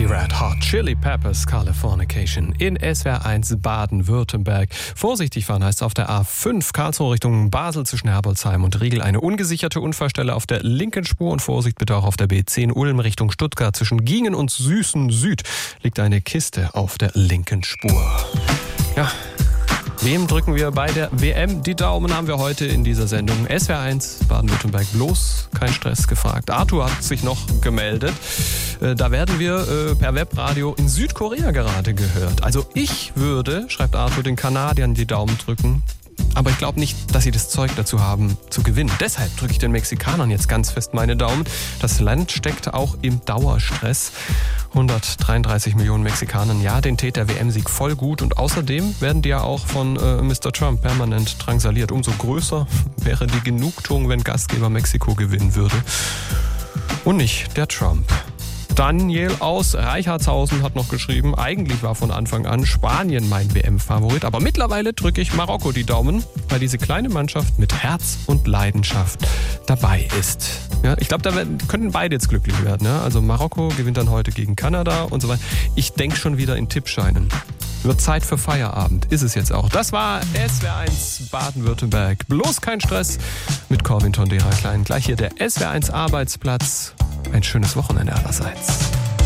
Red Hot Chili Peppers Californication in SWR 1 Baden-Württemberg. Vorsichtig fahren heißt auf der A5 Karlsruhe Richtung Basel zwischen Herbolzheim und Riegel eine ungesicherte Unfallstelle auf der linken Spur und Vorsicht bitte auch auf der B10 Ulm Richtung Stuttgart zwischen Gingen und Süßen Süd liegt eine Kiste auf der linken Spur. Ja. Wem drücken wir bei der WM? Die Daumen haben wir heute in dieser Sendung. SWR 1 Baden-Württemberg, bloß kein Stress gefragt. Arthur hat sich noch gemeldet. Da werden wir per Webradio in Südkorea gerade gehört. Also ich würde, schreibt Arthur, den Kanadiern die Daumen drücken. Aber ich glaube nicht, dass sie das Zeug dazu haben, zu gewinnen. Deshalb drücke ich den Mexikanern jetzt ganz fest meine Daumen. Das Land steckt auch im Dauerstress. 133 Millionen Mexikanern, ja, den täte der WM-Sieg voll gut. Und außerdem werden die ja auch von Mr. Trump permanent drangsaliert. Umso größer wäre die Genugtuung, wenn Gastgeber Mexiko gewinnen würde. Und nicht der Trump. Daniel aus Reichartshausen hat noch geschrieben, eigentlich war von Anfang an Spanien mein WM-Favorit, aber mittlerweile drücke ich Marokko die Daumen, weil diese kleine Mannschaft mit Herz und Leidenschaft dabei ist. Ja, ich glaube, da können beide jetzt glücklich werden. Ja? Also Marokko gewinnt dann heute gegen Kanada und so weiter. Ich denke schon wieder in Tippscheinen. Wird Zeit für Feierabend, ist es jetzt auch. Das war SWR 1 Baden-Württemberg. Bloß kein Stress mit Corwin Tondera Klein. Gleich hier der SWR 1 Arbeitsplatz. Ein schönes Wochenende allerseits.